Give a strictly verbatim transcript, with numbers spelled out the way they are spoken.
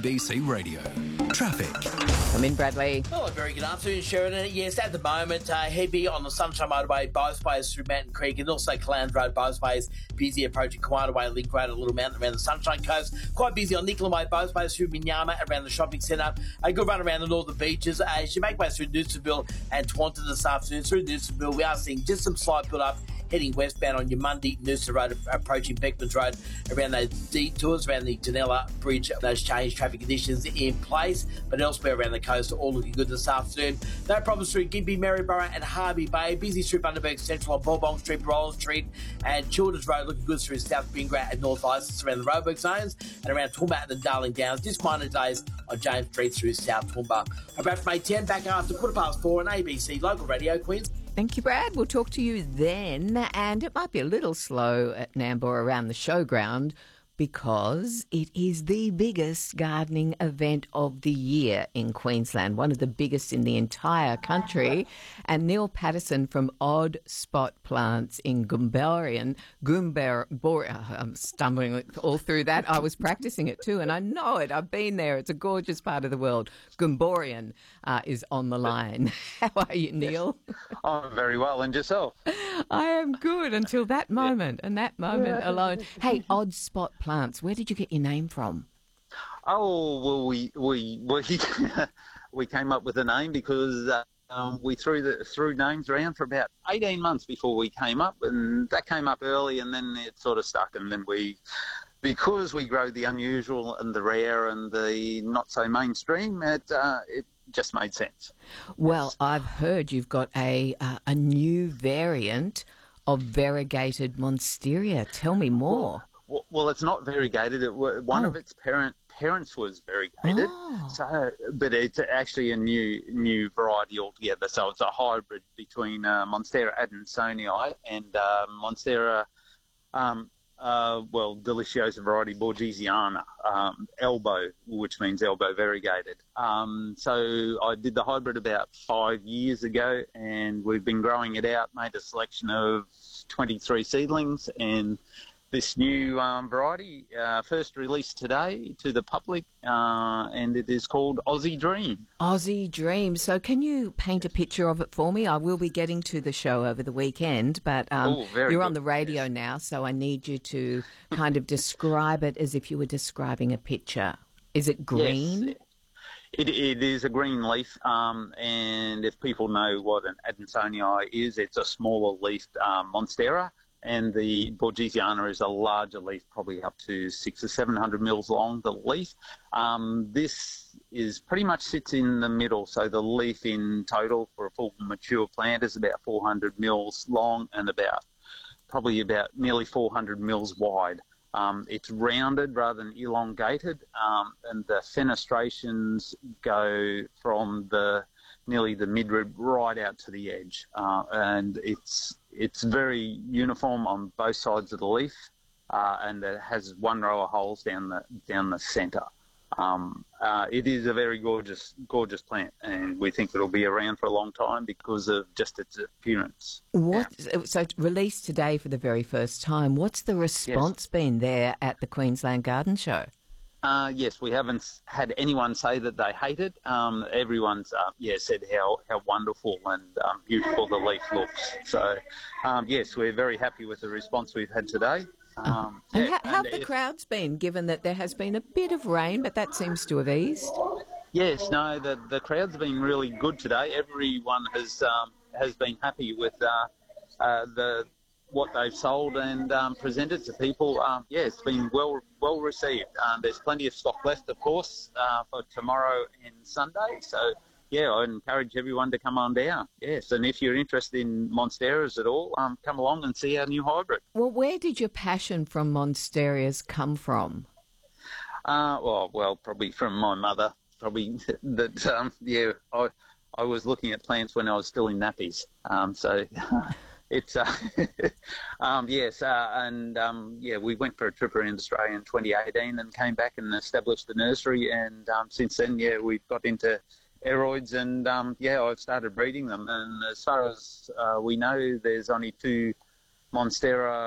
B C Radio. Traffic. I'm in, Bradley. Well, a very good afternoon, Sheridan. Yes, at the moment, uh, heavy on the Sunshine Motorway, both ways through Mountain Creek, and also Callans Road, both ways. Busy approaching Kiwana Way, Link Road, and Little Mountain around the Sunshine Coast. Quite busy on Nicola Way, both ways through Minyama, around the shopping centre. A good run around the northern beaches. Uh, as you make way through Newsonville and Taunton this afternoon, through Newsonville, we are seeing just some slight build-up heading westbound on your Mundy, Noosa Road, approaching Beckman's Road, around those detours, around the Janella Bridge. Those changed traffic conditions in place, but elsewhere around the coast, all looking good this afternoon. No problems through Gympie, Maryborough and Harvey Bay. Busy through Bundaberg Central on Bourbon Street, Rollins Street, and Childers Road looking good through South Bingrat and North Isis around the roadwork zones, and around Toowoomba and Darling Downs. Just minor days on James Street through South Toowoomba. About from eight ten, back after quarter past four on A B C Local Radio, Queens. Thank you, Brad. We'll talk to you then. And it might be a little slow at Nambour around the showground because it is the biggest gardening event of the year in Queensland, one of the biggest in the entire country. And Neil Patterson from Odd Spot Plants in Goombarean, Goombar, I'm stumbling all through that. I was practicing it too, and I know it. I've been there. It's a gorgeous part of the world. Goomborian uh, is on the line. How are you, Neil? Oh, very well. And yourself? I am good until that moment, and that moment alone. Hey, Odd Spot Plants, where did you get your name from? Oh, well, we we we, we came up with a name because uh, um, we threw the threw names around for about eighteen months before we came up, and that came up early, and then it sort of stuck, and then we, because we grow the unusual and the rare and the not so mainstream, it uh, it just made sense. Well, I've heard you've got a uh, a new variant of variegated monstera. Tell me more. Well, well, it's not variegated. It, one oh. of its parent parents was variegated, oh. so but it's actually a new new variety altogether. So it's a hybrid between uh, Monstera adansonii and uh, Monstera, um, uh, well, deliciosa variety Borgesiana, um, elbow, which means elbow variegated. Um, so I did the hybrid about five years ago, and we've been growing it out. Made a selection of twenty-three seedlings, and this new um, variety, uh, first released today to the public, uh, and it is called Aussie Dream. Aussie Dream. So can you paint a picture of it for me? I will be getting to the show over the weekend, but um, Ooh, very you're good. on the radio Yes. now, so I need you to kind of describe it as if you were describing a picture. Is it green? Yes. It, it is a green leaf, um, and if people know what an adansonii is, it's a smaller leafed um, monstera. And the Borgesiana is a larger leaf, probably up to six or seven hundred mils long, the leaf. Um, this is pretty much sits in the middle, so the leaf in total for a full mature plant is about four hundred mils long and about probably about nearly four hundred mils wide. Um, it's rounded rather than elongated, um, and the fenestrations go from the nearly the midrib right out to the edge, uh, and it's it's very uniform on both sides of the leaf, uh, and it has one row of holes down the down the centre. Um, uh, it is a very gorgeous gorgeous plant, and we think it'll be around for a long time because of just its appearance. What? So released today for the very first time. What's the response Yes. been there at the Queensland Garden Show? Uh, yes, we haven't had anyone say that they hate it. Um, everyone's uh, yeah said how, how wonderful and um, beautiful the leaf looks. So, um, yes, we're very happy with the response we've had today. Um, And yeah, how, how have and the if- crowds been, given that there has been a bit of rain, but that seems to have eased? Yes, no, the the crowd's been really good today. Everyone has um, has been happy with uh, uh, the what they've sold and um, presented to people. Um, yeah, it's been well well received. Um, there's plenty of stock left, of course, uh, for tomorrow and Sunday. So, yeah, I encourage everyone to come on down. Yes, and if you're interested in monsteras at all, um, come along and see our new hybrid. Well, where did your passion from monsteras come from? Uh, well, well, probably from my mother. Probably that. Um, yeah, I I was looking at plants when I was still in nappies. Um, so. It's uh, um, yes, uh, and um, yeah, we went for a trip around Australia in twenty eighteen and came back and established the nursery. And um, since then, yeah, we've got into aeroids, and um, yeah, I've started breeding them. And as far as uh, we know, there's only two Monstera